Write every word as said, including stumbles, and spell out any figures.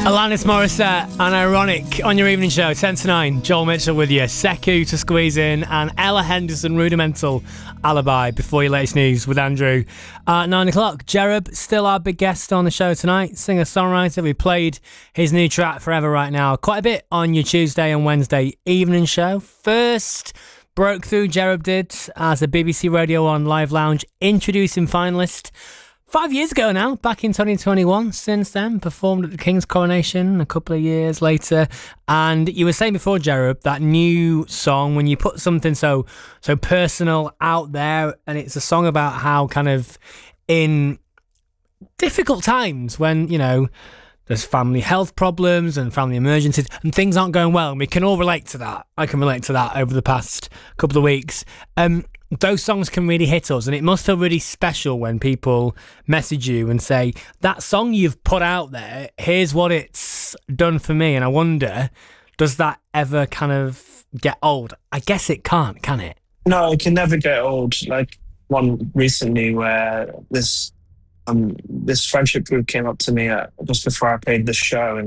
Alanis Morissette and Ironic on your evening show, ten to nine. Joel Mitchell with you. Sekou to squeeze in, and Ella Henderson, Rudimental Alibi before your latest news with Andrew at nine o'clock. Jerub, still our big guest on the show tonight. Singer songwriter. We played his new track Forever right now. Quite a bit on your Tuesday and Wednesday evening show. First broke through, Jerub did, as a B B C Radio one Live Lounge introducing finalist. Five years ago now, back in twenty twenty-one. Since then, performed at the King's Coronation a couple of years later. And you were saying before, Jerub, that new song, when you put something so so personal out there, and it's a song about how kind of in difficult times when, you know, there's family health problems and family emergencies and things aren't going well, and we can all relate to that. I can relate to that over the past couple of weeks. Um, those songs can really hit us, and it must feel really special when people message you and say, that song you've put out there, here's what it's done for me. And I wonder, does that ever kind of get old? I guess it can't, can it? No, it can never get old. Like one recently where this um this friendship group came up to me uh, just before I played the show, and